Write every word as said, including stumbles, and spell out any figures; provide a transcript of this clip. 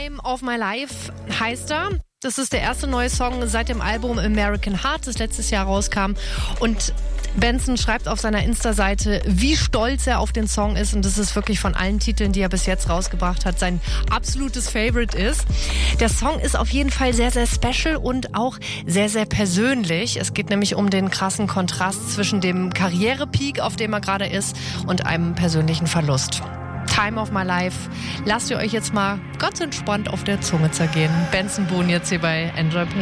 Time of My Life heißt er. Das ist der erste neue Song seit dem Album American Heart, das letztes Jahr rauskam. Und Benson schreibt auf seiner Insta-Seite, wie stolz er auf den Song ist. Und das ist wirklich von allen Titeln, die er bis jetzt rausgebracht hat, sein absolutes Favorite ist. Der Song ist auf jeden Fall sehr, sehr special und auch sehr, sehr persönlich. Es geht nämlich um den krassen Kontrast zwischen dem Karrierepeak, auf dem er gerade ist, und einem persönlichen Verlust. Time of My Life. Lasst ihr euch jetzt mal ganz entspannt auf der Zunge zergehen. Benson Boone jetzt hier bei Enjoy Play.